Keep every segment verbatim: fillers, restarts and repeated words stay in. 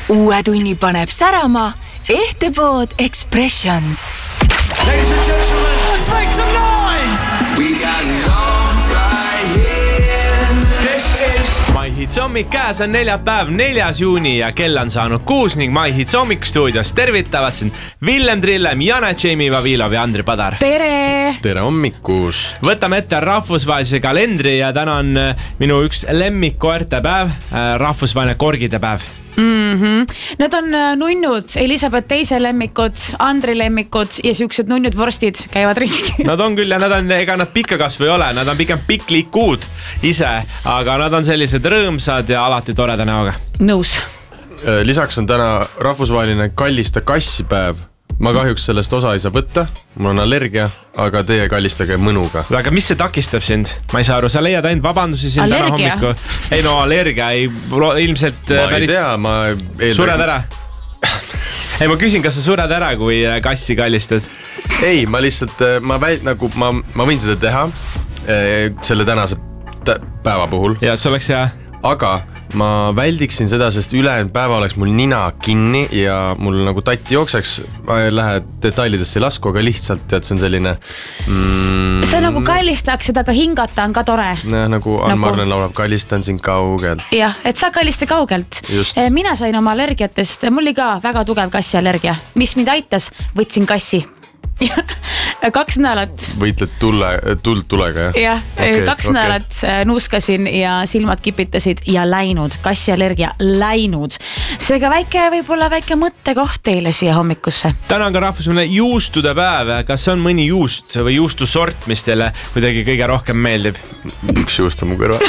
Uue tunni paneb särama Ehtepood Expressions. Ladies and gentlemen, let's make some noise! We got love right here. This is My Hits hommik käes on neljapäev, neljas juuni ja kell on saanud kuus ning My Hits hommik stuudios tervitavad sind Villem Trillem, Janet Jamie Vavilov ja Andri Padar. Tere! Tere hommikust! Võtame ette rahvusvahelise kalendri ja täna on minu üks lemmikkoerte päev, rahvusvaheline korgide päev. Mm-hmm. Nad on nunnud, Elisabeth teise lemmikud, Andri lemmikud ja siuksed nunnud vorstid käivad ringi. Nad on küll ja nad on, ega nad pikka kasvu ei ole, nad on pigem piklikud ise, aga nad on sellised rõõmsad ja alati toreda näoga. Nõus. Lisaks on täna rahvusvaheline kallista kassipäev. Ma kahjuks sellest osa ei saa võtta, mul on allergia, aga teie kallistage mõnuga. Aga mis see takistab sind? Ma ei saa aru, sa leiad ainult vabandusi siin täna hommiku. Ei no allergia, ei, ilmselt ma päris... ei tea, ma eeldan... Sured ära? Ei, ma küsin, kas sa sured ära, kui kassi kallistad? Ei, ma lihtsalt, ma, väid, nagu, ma, ma võin seda teha selle tänase päeva puhul. Ja see oleks hea. Aga ma väldiksin seda, sest ülejäänud päeva oleks mul nina kinni ja mul nagu tatti jookseks. Ma ei lähe detailidesse ei lasku, aga lihtsalt, tead, see on selline... Mm, see nagu kallistaksid, aga hingata on ka tore. Näe, nagu Ann Marlen laulab, kallistan siin kaugelt. Jah, et sa kallista kaugelt. Just. Mina sain oma allergiatest, mul oli ka väga tugev kassi allergia. Mis mind aitas? Võtsin kassi. Kaks nädalat. Võitled tulle, tuld tulega, jah? Jah, okay, kaks okay. nädalat nuuskasin ja silmad kipitasid ja läinud. Kassiallergia läinud. Seega väike, võib-olla väike mõttekoht teile siia hommikusse. Täna on ka rahvusvaheline juustude päev. Kas on mõni juust või juustusort, mis teile kuidagi kõige rohkem meeldib? Üks juust on mu kõrval.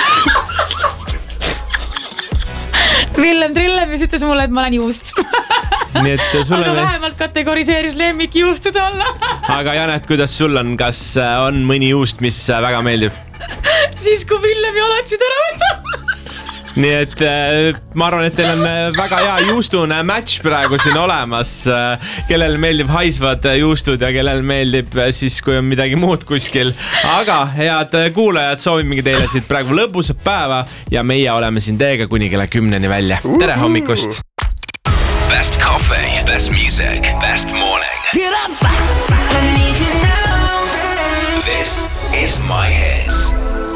Villem Trillem ütles mulle, et ma olen juust. Nii et sulle aga vähemalt kategoriseeris lemmik juustud olla. Aga Janet, kuidas sul on? Kas on mõni juust, mis väga meeldib? Siis kui Villem ja oletsid ära võtta. Nii et ma arvan, et teil on väga hea juustune match praegu siin olemas. Kellel meeldib haisvad juustud ja kellel meeldib siis, kui on midagi muud kuskil. Aga head kuulajad, soovimegi teile siit praegu lõbusat päeva ja meie oleme siin teiega kuni kella kümneni välja. Tere hommikust! Best coffee, best music, best morning. Get up! This is My Hits.